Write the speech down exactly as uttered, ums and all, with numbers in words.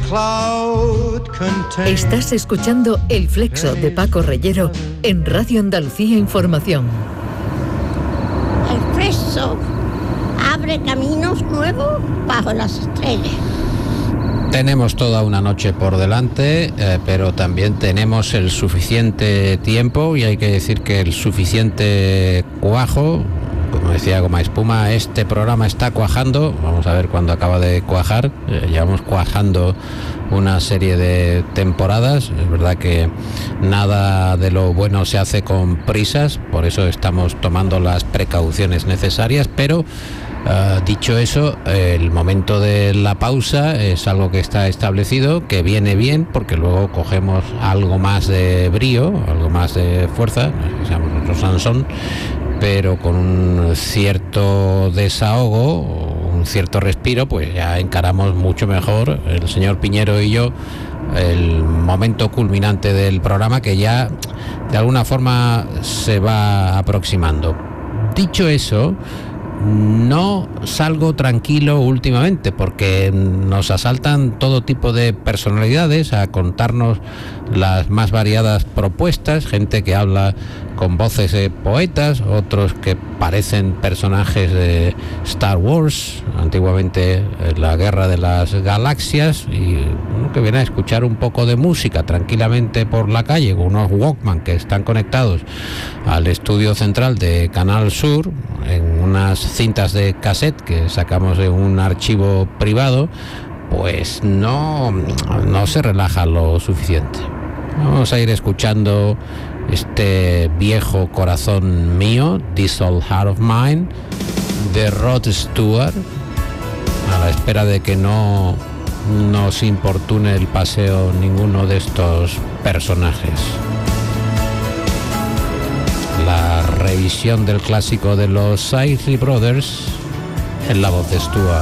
Estás escuchando El Flexo de Paco Reyero en Radio Andalucía Información. El Flexo abre caminos nuevos bajo las estrellas. Tenemos toda una noche por delante, eh, pero también tenemos el suficiente tiempo y hay que decir que el suficiente cuajo. Como decía Goma Espuma, este programa está cuajando. Vamos a ver cuándo acaba de cuajar. Eh, llevamos cuajando una serie de temporadas. Es verdad que nada de lo bueno se hace con prisas, por eso estamos tomando las precauciones necesarias, pero Uh, dicho eso, el momento de la pausa es algo que está establecido, que viene bien porque luego cogemos algo más de brío, algo más de fuerza, no es que seamos nuestro Sansón, pero con un cierto desahogo, un cierto respiro, pues ya encaramos mucho mejor el señor Piñero y yo el momento culminante del programa, que ya de alguna forma se va aproximando. Dicho eso, no salgo tranquilo últimamente porque nos asaltan todo tipo de personalidades a contarnos las más variadas propuestas, gente que habla con voces de poetas, otros que parecen personajes de Star Wars, antiguamente la Guerra de las Galaxias, y uno que viene a escuchar un poco de música tranquilamente por la calle con unos Walkman que están conectados al estudio central de Canal Sur en unas cintas de cassette que sacamos de un archivo privado, pues no, no se relaja lo suficiente. Vamos a ir escuchando este viejo corazón mío, This Old Heart of Mine, de Rod Stewart, a la espera de que no nos importune el paseo ninguno de estos personajes. La revisión del clásico de los Isley Brothers en la voz de Stewart.